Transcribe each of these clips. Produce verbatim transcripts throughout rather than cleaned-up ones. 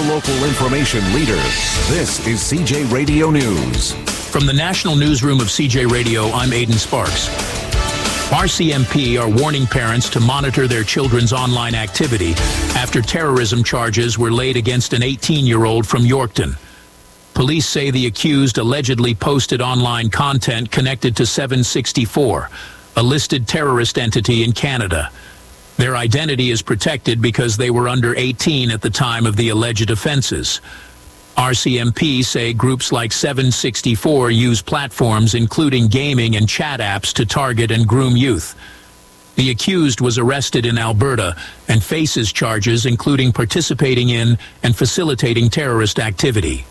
hyper-local information leader. This is C J Radio News. From the National Newsroom of C J Radio, I'm Aidan Sparks. R C M P are warning parents to monitor their children's online activity after terrorism charges were laid against an eighteen-year-old from Yorkton. Police say the accused allegedly posted online content connected to seven sixty-four, a listed terrorist entity in Canada. Their identity is protected because they were under eighteen at the time of the alleged offenses. R C M P say groups like seven sixty-four use platforms including gaming and chat apps to target and groom youth. The accused was arrested in Alberta and faces charges including participating in and facilitating terrorist activity.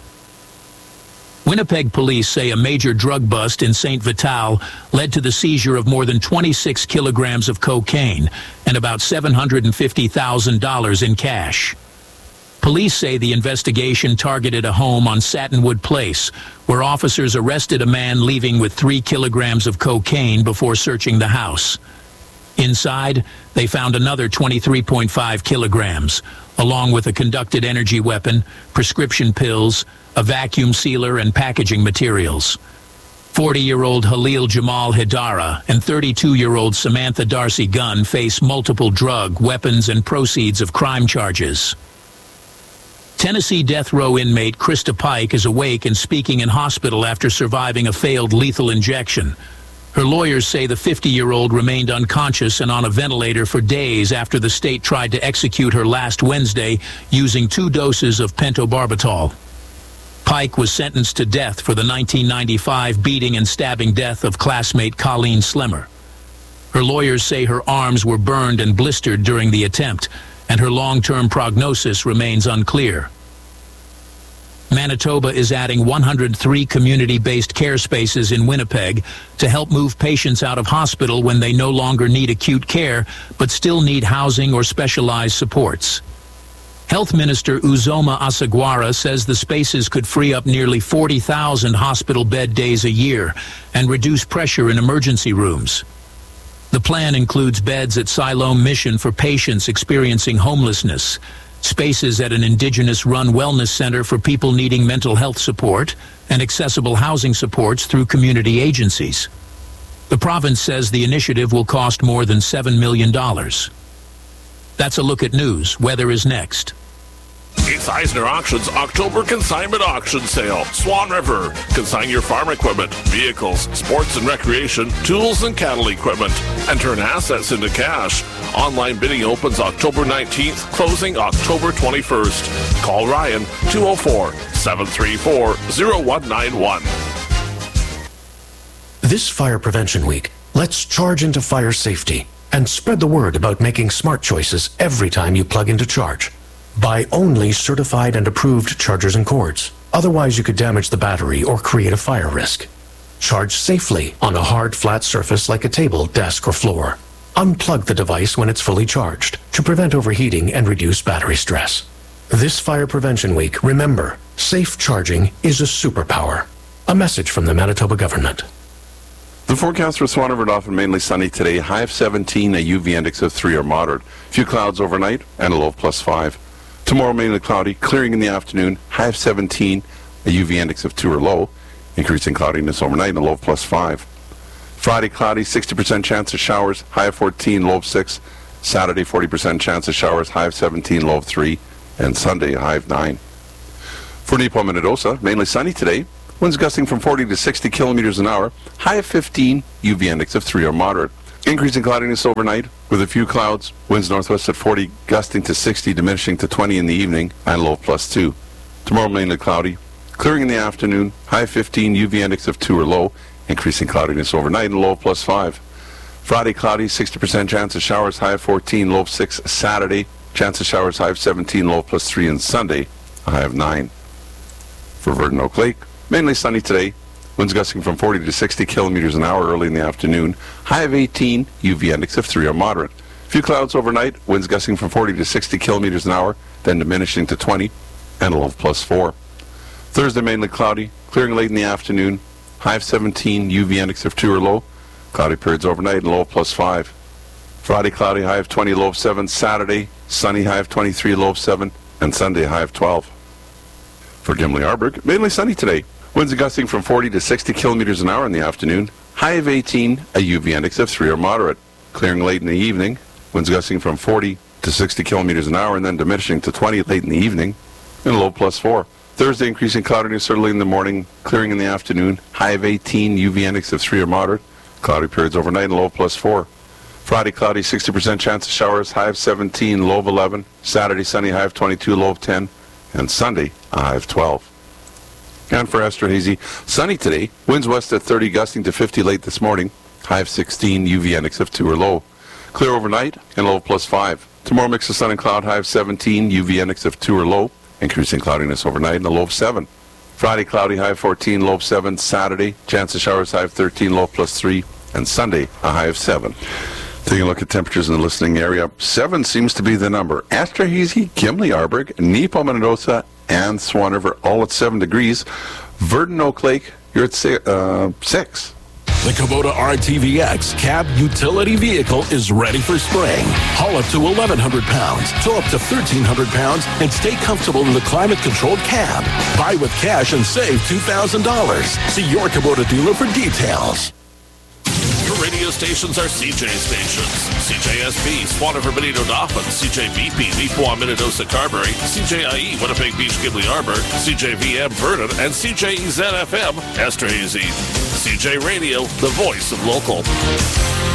Winnipeg police say a major drug bust in Saint Vital led to the seizure of more than twenty-six kilograms of cocaine and about seven hundred fifty thousand dollars in cash. Police say the investigation targeted a home on Satinwood Place, where officers arrested a man leaving with three kilograms of cocaine before searching the house. Inside, they found another twenty-three point five kilograms, along with a conducted energy weapon, prescription pills, a vacuum sealer, and packaging materials. forty-year-old Halil Jamal Hidara and thirty-two-year-old Samantha Darcy Gunn face multiple drug, weapons, and proceeds of crime charges. Tennessee death row inmate Krista Pike is awake and speaking in hospital after surviving a failed lethal injection. Her lawyers say the fifty-year-old remained unconscious and on a ventilator for days after the state tried to execute her last Wednesday using two doses of pentobarbital. Pike was sentenced to death for the nineteen ninety-five beating and stabbing death of classmate Colleen Slemmer. Her lawyers say her arms were burned and blistered during the attempt, and her long-term prognosis remains unclear. Manitoba is adding one hundred three community-based care spaces in Winnipeg to help move patients out of hospital when they no longer need acute care but still need housing or specialized supports. Health Minister Uzoma Asagwara says the spaces could free up nearly forty thousand hospital bed days a year and reduce pressure in emergency rooms. The plan includes beds at Siloam Mission for patients experiencing homelessness, spaces at an Indigenous-run wellness center for people needing mental health support, and accessible housing supports through community agencies. The province says the initiative will cost more than seven million dollars. That's a look at news. Weather is next. It's Eisner Auctions October Consignment Auction Sale. Swan River. Consign your farm equipment, vehicles, sports and recreation, tools and cattle equipment, and turn assets into cash. Online bidding opens October nineteenth, closing October twenty-first. Call Ryan, two oh four, seven three four, oh one nine one. This Fire Prevention Week, let's charge into fire safety and spread the word about making smart choices every time you plug into charge. Buy only certified and approved chargers and cords. Otherwise, you could damage the battery or create a fire risk. Charge safely on a hard, flat surface like a table, desk, or floor. Unplug the device when it's fully charged to prevent overheating and reduce battery stress. This Fire Prevention Week, remember, safe charging is a superpower. A message from the Manitoba government. The forecast for Swan River often mainly sunny today. High of seventeen, a U V index of three or moderate. Few clouds overnight and a low of plus five. Tomorrow mainly cloudy, clearing in the afternoon. High of seventeen, a U V index of two or low. Increasing cloudiness overnight and a low of plus five. Friday cloudy, sixty percent chance of showers. High of fourteen, low of six. Saturday forty percent chance of showers. High of seventeen, low of three. And Sunday a high of nine. For Nepo Minnedosa, mainly sunny today. Winds gusting from forty to sixty kilometers an hour. High of fifteen, U V index of three or moderate. Increasing cloudiness overnight with a few clouds. Winds northwest at forty, gusting to sixty, diminishing to twenty in the evening, and low of plus two. Tomorrow mainly cloudy. Clearing in the afternoon. High of fifteen, U V index of two or low. Increasing cloudiness overnight and low of plus five. Friday cloudy, sixty percent chance of showers. High of fourteen, low of six. Saturday, chance of showers. High of seventeen, low of plus three. And Sunday, a high of nine. For Verdun Oak Lake, mainly sunny today. Winds gusting from forty to sixty kilometers an hour early in the afternoon. High of eighteen, U V index of three or moderate. Few clouds overnight. Winds gusting from forty to sixty kilometers an hour, then diminishing to twenty, and a low of plus four. Thursday mainly cloudy, clearing late in the afternoon. High of seventeen, U V index of two or low. Cloudy periods overnight and low of plus five. Friday cloudy, high of twenty, low of seven. Saturday sunny, high of twenty-three, low of seven. And Sunday high of twelve. For Gimli Arberg, mainly sunny today. Winds gusting from forty to sixty kilometers an hour in the afternoon. High of eighteen, a U V index of three or moderate. Clearing late in the evening. Winds gusting from forty to sixty kilometers an hour and then diminishing to twenty late in the evening. And low plus four. Thursday, increasing cloudiness early in the morning, clearing in the afternoon. High of eighteen, U V index of three or moderate. Cloudy periods overnight and low plus four. Friday, cloudy, sixty percent chance of showers. High of seventeen, low of eleven. Saturday, sunny, high of twenty-two, low of ten. And Sunday, a high of twelve. And for Esterhazy, sunny today. Winds west at thirty, gusting to fifty late this morning. High of sixteen, U V index of two or low. Clear overnight and low of plus five. Tomorrow, mix of sun and cloud, high of seventeen, U V index of two or low. Increasing cloudiness overnight and a low of seven. Friday, cloudy, high of fourteen, low of seven. Saturday, chance of showers, high of thirteen, low of plus three. And Sunday, a high of seven. Taking a look at temperatures in the listening area, seven seems to be the number. Esterhazy, Gimli Arberg, Nepo Minnedosa, and Swan River all at seven degrees. Verdon, Oak Lake, you're at si- uh, six. The Kubota R T V X cab utility vehicle is ready for spring. Haul up to eleven hundred pounds, tow up to thirteen hundred pounds, and stay comfortable in the climate-controlled cab. Buy with cash and save two thousand dollars. See your Kubota dealer for details. Your radio stations are C J stations. C J S B, Swan River, Benito, Dauphin. C J V P, Neepawa, Minnedosa, Carberry. C J I E, Winnipeg Beach, Gimli Arberg. C J V M, Vernon. And C J E Z F M, Esterhazy. C J Radio, the voice of local.